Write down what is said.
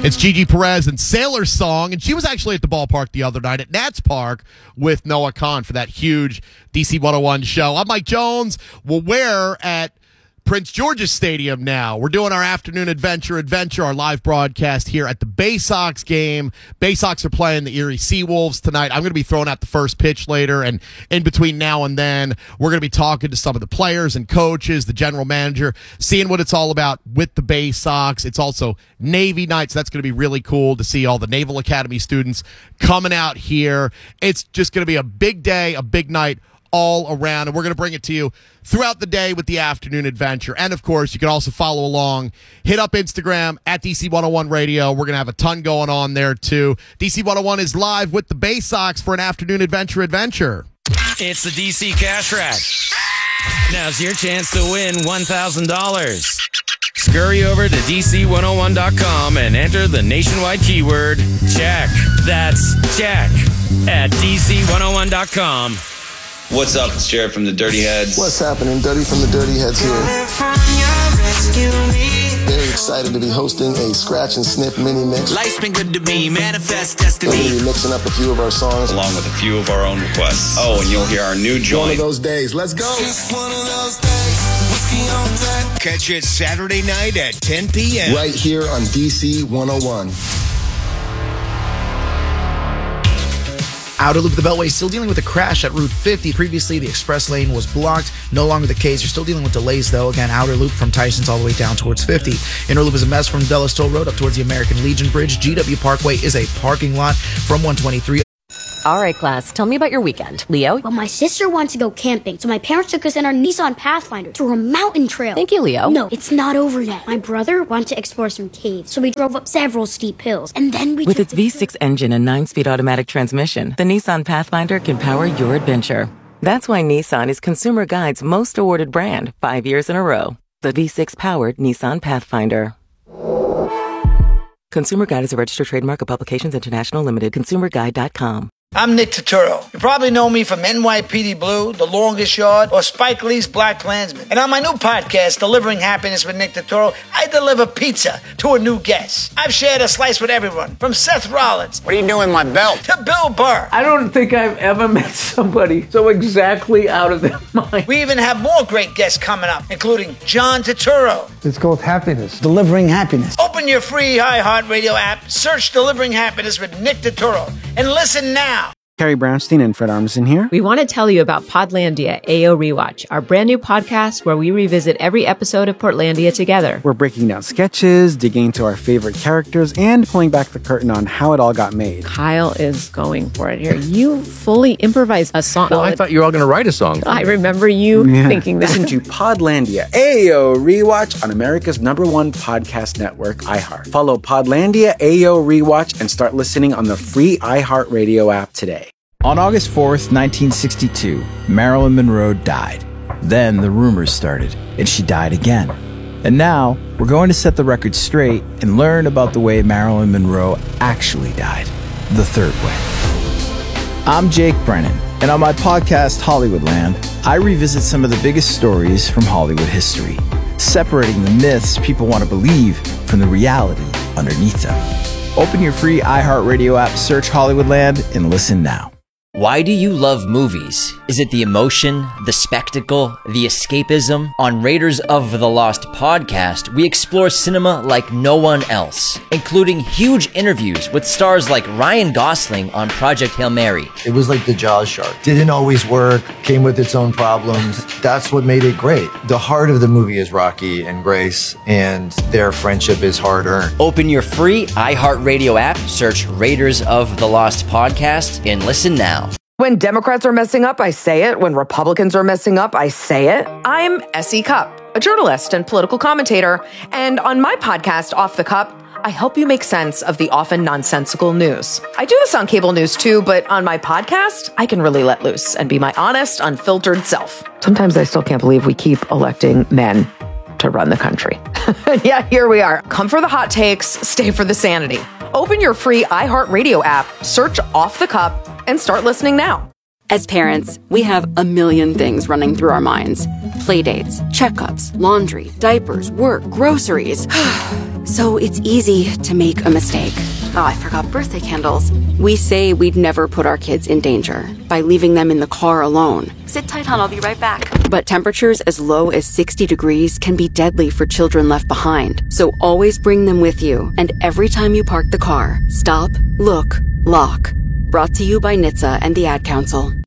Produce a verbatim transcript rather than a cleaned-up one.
It's Gigi Perez and Sailor Song, and she was actually at the ballpark the other night at Nats Park with Noah Khan for that huge D C one oh one show. I'm Mike Jones. Well, we're at Prince George's Stadium now. We're doing our afternoon adventure adventure, our live broadcast here at the Bay Sox game. Bay Sox are playing the Erie Seawolves tonight. I'm going to be throwing out the first pitch later, and in between now and then, we're going to be talking to some of the players and coaches, the general manager, seeing what it's all about with the Bay Sox. It's also Navy night, so that's going to be really cool to see all the Naval Academy students coming out here. It's just going to be a big day, a big night all around, and we're going to bring it to you throughout the day with the afternoon adventure. And of course, you can also follow along. Hit up Instagram at D C one oh one Radio. We're going to have a ton going on there too. D C one oh one is live with the Bay Sox for an afternoon adventure adventure. It's the D C Cash Rack. Now's your chance to win one thousand dollars. Scurry over to D C one oh one dot com and enter the nationwide keyword check. That's check at D C one oh one dot com. What's up? It's Jared from the Dirty Heads. What's happening? Dirty from the Dirty Heads here. Very excited to be hosting a scratch and sniff mini mix. Life's been good to me, manifest destiny. We're going to be mixing up a few of our songs, along with a few of our own requests. Oh, and you'll hear our new joint. One of those days. Let's go. It's one of those days. Whiskey on deck. Catch it Saturday night at ten p.m. right here on D C one oh one. Outer loop of the Beltway still dealing with a crash at Route fifty. Previously, the express lane was blocked. No longer the case. You're still dealing with delays, though. Again, outer loop from Tyson's all the way down towards fifty. Inner loop is a mess from Della Stowe Road up towards the American Legion Bridge. G W Parkway is a parking lot from one twenty-three. All right, class, tell me about your weekend. Leo? Well, my sister wants to go camping, so my parents took us in our Nissan Pathfinder through a mountain trail. Thank you, Leo. No, it's not over yet. My brother wanted to explore some caves, so we drove up several steep hills, and then we With took its the V six engine and nine-speed automatic transmission, the Nissan Pathfinder can power your adventure. That's why Nissan is Consumer Guide's most awarded brand, five years in a row. The V six-powered Nissan Pathfinder. Consumer Guide is a registered trademark of Publications International Limited. consumer guide dot com. I'm Nick Turturro. You probably know me from N Y P D Blue, The Longest Yard, or Spike Lee's Black Klansman. And on my new podcast, Delivering Happiness with Nick Turturro, I deliver pizza to a new guest. I've shared a slice with everyone, from Seth Rollins. What are you doing with my belt? To Bill Burr. I don't think I've ever met somebody so exactly out of their mind. We even have more great guests coming up, including John Turturro. It's called Happiness. Delivering Happiness. Open your free iHeartRadio app, search Delivering Happiness with Nick Turturro, and listen now. Carrie Brownstein and Fred Armisen here. We want to tell you about Podlandia A O Rewatch, our brand new podcast where we revisit every episode of Portlandia together. We're breaking down sketches, digging into our favorite characters, and pulling back the curtain on how it all got made. Kyle is going for it here. You fully improvised a song. Well, I thought you were all going to write a song. I remember you yeah. thinking that. Listen to Podlandia A O Rewatch on America's number one podcast network, iHeart. Follow Podlandia A O Rewatch and start listening on the free iHeartRadio app today. On August fourth, nineteen sixty-two, Marilyn Monroe died. Then the rumors started, and she died again. And now, we're going to set the record straight and learn about the way Marilyn Monroe actually died, the third way. I'm Jake Brennan, and on my podcast, Hollywoodland, I revisit some of the biggest stories from Hollywood history, separating the myths people want to believe from the reality underneath them. Open your free iHeartRadio app, search Hollywoodland, and listen now. Why do you love movies? Is it the emotion, the spectacle, the escapism? On Raiders of the Lost podcast, we explore cinema like no one else, including huge interviews with stars like Ryan Gosling on Project Hail Mary. It was like the Jaws shark. Didn't always work, came with its own problems. That's what made it great. The heart of the movie is Rocky and Grace, and their friendship is hard-earned. Open your free iHeartRadio app, search Raiders of the Lost podcast, and listen now. When Democrats are messing up, I say it. When Republicans are messing up, I say it. I'm Essie Cupp, a journalist and political commentator. And on my podcast, Off the Cup, I help you make sense of the often nonsensical news. I do this on cable news too, but on my podcast, I can really let loose and be my honest, unfiltered self. Sometimes I still can't believe we keep electing men to run the country. Yeah, here we are. Come for the hot takes, stay for the sanity. Open your free iHeartRadio app, search Off the Cup, and start listening now. As parents, we have a million things running through our minds. Playdates, checkups, laundry, diapers, work, groceries. So it's easy to make a mistake. Oh, I forgot birthday candles. We say we'd never put our kids in danger by leaving them in the car alone. Sit tight, hon, I'll be right back. But temperatures as low as sixty degrees can be deadly for children left behind. So always bring them with you. And every time you park the car, stop, look, lock. Brought to you by N H T S A and the Ad Council.